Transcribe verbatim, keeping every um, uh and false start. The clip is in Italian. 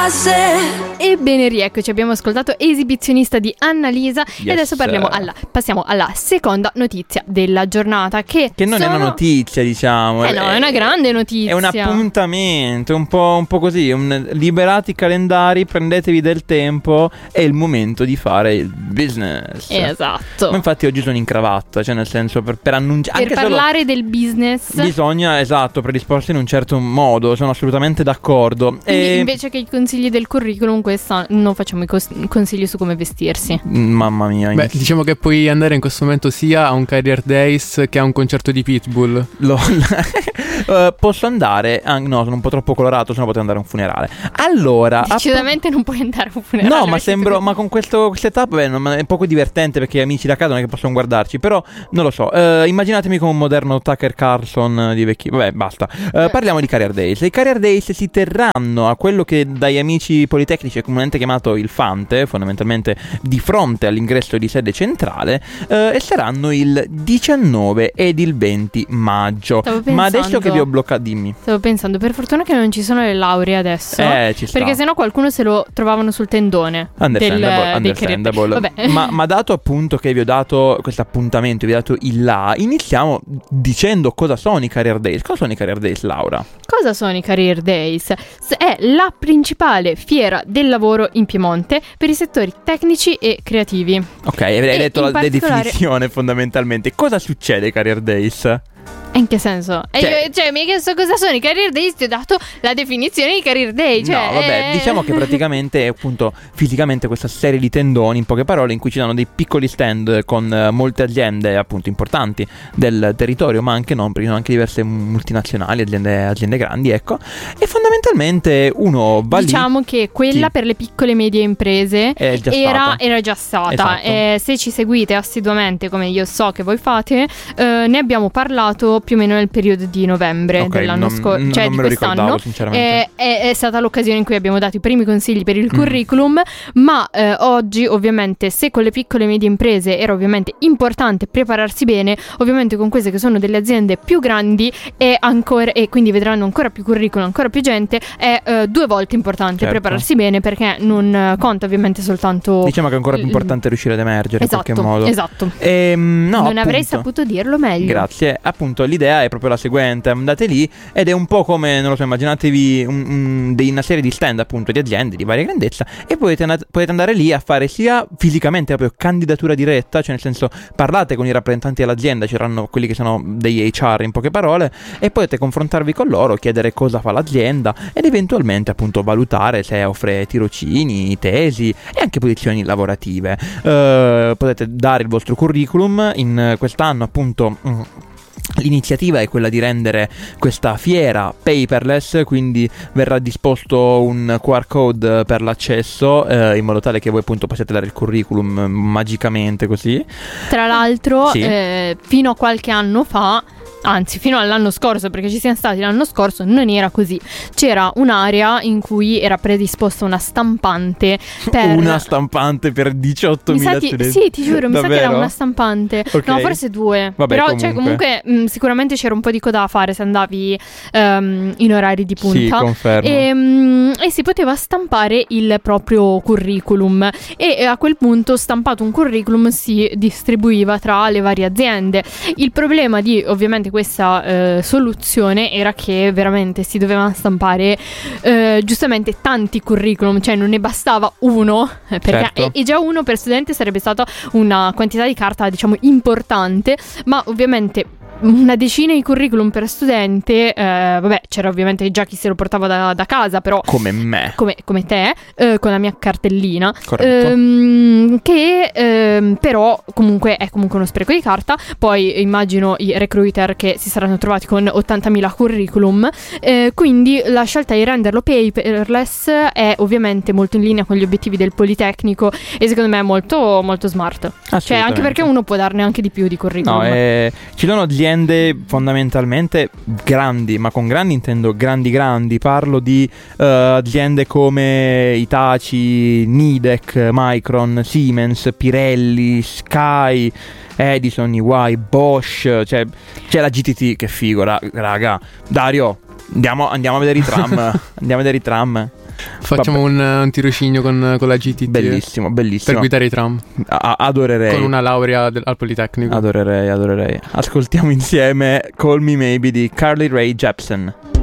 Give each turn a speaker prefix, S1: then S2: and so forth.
S1: Ebbene, rieccoci, abbiamo ascoltato Esibizionista di Annalisa. Yes. E adesso parliamo alla, passiamo alla seconda notizia della giornata, Che,
S2: che non
S1: sono...
S2: è una notizia, diciamo.
S1: Eh no, è una grande notizia.
S2: È un appuntamento, un po', un po' così. Un, liberati i calendari, prendetevi del tempo. È il momento di fare il business.
S1: Esatto.
S2: Ma infatti oggi sono in cravatta, cioè nel senso per, per annunciare.
S1: Per parlare del business
S2: bisogna, esatto, predisporsi in un certo modo. Sono assolutamente d'accordo.
S1: Quindi
S2: e...
S1: invece che i consigli del curriculum, questa non facciamo i cos- consigli su come vestirsi.
S2: Mamma mia.
S3: Beh, diciamo che puoi andare in questo momento sia a un Career Days che a un concerto di Pitbull.
S2: Lo... uh, posso andare ah, no, sono un po' troppo colorato, se no potrei andare a un funerale. Allora
S1: decisamente app... non puoi andare a un funerale.
S2: No, ma sembro, ma con questo quest'etapa beh, non, è poco divertente perché amici da casa non è che possono guardarci. Però non lo so, uh, immaginatemi come un moderno Tucker Carlson di vecchi. Vabbè, basta. uh, Parliamo di Career Days. I Career Days si terranno a quello che dai amici politecnici è comunemente chiamato il Fante, fondamentalmente di fronte all'ingresso di sede centrale, uh, e saranno il diciannove ed il venti maggio. Ma adesso che vi ho bloccato, dimmi.
S1: Stavo pensando, per fortuna che non ci sono le lauree adesso,
S2: eh, ci sta.
S1: Perché sennò qualcuno se lo trovavano sul tendone.
S2: Understandable,
S1: del,
S2: understandable.
S1: Vabbè.
S2: Ma, ma dato appunto che vi ho dato questo appuntamento, vi ho dato il là, iniziamo dicendo cosa sono i Career Days. Cosa sono i Career Days, Laura?
S1: Cosa sono i Career Days? È la principale fiera del lavoro in Piemonte per i settori tecnici e creativi.
S2: Ok, hai detto la
S1: particolare...
S2: definizione fondamentalmente. Cosa succede ai Career Days?
S1: In che senso?
S2: Cioè,
S1: io, cioè mi hai chiesto cosa sono i Career Days, ti ho dato la definizione di Career Day. Cioè,
S2: no, vabbè,
S1: eh...
S2: diciamo che praticamente è appunto fisicamente questa serie di tendoni, in poche parole, in cui ci danno dei piccoli stand con uh, molte aziende appunto importanti del territorio, ma anche non, perché sono anche diverse multinazionali, aziende, aziende grandi, ecco. E fondamentalmente uno va
S1: diciamo
S2: lì,
S1: che quella
S2: sì.
S1: per le piccole e medie imprese
S2: è già
S1: era,
S2: stata.
S1: era già stata.
S2: Esatto.
S1: E se ci seguite assiduamente, come io so che voi fate, eh, ne abbiamo parlato più o meno nel periodo di novembre
S2: okay,
S1: dell'anno scorso, cioè
S2: non
S1: di
S2: me lo
S1: quest'anno.
S2: ricordavo, sinceramente.
S1: È, è, è stata l'occasione in cui abbiamo dato i primi consigli per il curriculum, mm. ma eh, oggi ovviamente, se con le piccole e medie imprese era ovviamente importante prepararsi bene, ovviamente con queste che sono delle aziende più grandi e ancora, e quindi vedranno ancora più curriculum, ancora più gente, è eh, due volte importante certo. prepararsi bene, perché non eh, conta ovviamente soltanto,
S2: diciamo che è ancora più importante riuscire ad emergere
S1: esatto,
S2: in qualche modo.
S1: Esatto.
S2: E, no,
S1: non
S2: appunto,
S1: avrei saputo dirlo meglio.
S2: Grazie. Appunto l'idea è proprio la seguente: andate lì ed è un po' come, non lo so, immaginatevi un, un, dei, una serie di stand appunto di aziende di varia grandezza, e potete, and- potete andare lì a fare sia fisicamente proprio candidatura diretta, cioè nel senso parlate con i rappresentanti dell'azienda, ci saranno quelli che sono degli H R in poche parole, e potete confrontarvi con loro, chiedere cosa fa l'azienda ed eventualmente appunto valutare se offre tirocini, tesi e anche posizioni lavorative. Uh, potete dare il vostro curriculum. In quest'anno appunto mm, l'iniziativa è quella di rendere questa fiera paperless, quindi verrà disposto un Q R code per l'accesso, eh, in modo tale che voi appunto possiate dare il curriculum magicamente così.
S1: Tra l'altro
S2: sì.
S1: eh, fino a qualche anno fa, anzi fino all'anno scorso, perché ci siamo stati l'anno scorso, non era così. C'era un'area in cui era predisposta una stampante per...
S2: Una stampante per diciottomila
S1: ti...
S2: studenti?
S1: Sì, ti giuro, mi
S2: Davvero?
S1: sa che era una stampante. Okay. No, forse due.
S2: Vabbè,
S1: però
S2: comunque.
S1: Cioè, comunque mh, sicuramente c'era un po' di coda da fare se andavi um, in orari di punta.
S2: Sì, confermo.
S1: E, mh, e si poteva stampare il proprio curriculum, e a quel punto, stampato un curriculum, si distribuiva tra le varie aziende. Il problema di ovviamente questa eh, soluzione era che veramente si dovevano stampare eh, giustamente tanti curriculum, cioè non ne bastava uno, eh, perché
S2: certo.
S1: e, e già uno per studente sarebbe stata una quantità di carta, diciamo, importante, ma ovviamente una decina di curriculum per studente, eh, vabbè, c'era ovviamente già chi se lo portava da, da casa, però
S2: come me,
S1: come, come te, eh, con la mia cartellina,
S2: corretto,
S1: ehm, che ehm, però comunque è comunque uno spreco di carta. Poi immagino i recruiter che si saranno trovati con ottantamila curriculum, eh, quindi la scelta di renderlo paperless è ovviamente molto in linea con gli obiettivi del Politecnico, e secondo me è molto molto smart, cioè anche perché uno può darne anche di più di curriculum.
S2: No, eh, ci sono aziende fondamentalmente grandi, ma con grandi intendo grandi grandi, parlo di uh, aziende come Hitachi, Nidec, Micron, Siemens, Pirelli, Sky, Edison, E Y, Bosch, cioè c'è la G T T, che figo, raga. Dario, andiamo, andiamo a vedere i tram, andiamo a vedere i tram.
S3: Facciamo un, un tirocinio con, con la G T T.
S2: Bellissimo, bellissimo.
S3: Per guidare i tram.
S2: A- adorerei.
S3: Con una laurea del, al Politecnico.
S2: Adorerei, adorerei. Ascoltiamo insieme Call Me Maybe di Carly Rae Jepsen.